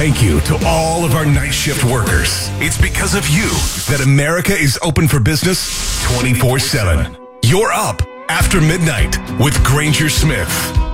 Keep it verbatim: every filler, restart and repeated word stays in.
thank you to all of our night shift workers. It's because of you that America is open for business twenty-four seven. You're up after midnight with Granger Smith.